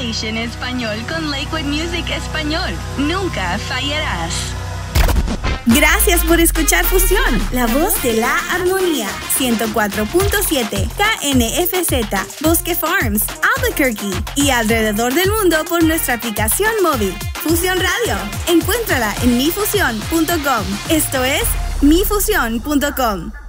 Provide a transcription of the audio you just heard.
Station Español con Lakewood Music Español. Nunca fallarás. Gracias por escuchar Fusión, la voz de la armonía. 104.7 KNFZ, Bosque Farms, Albuquerque y alrededor del mundo por nuestra aplicación móvil. Fusión Radio. Encuéntrala en mifusión.com. Esto es mifusión.com.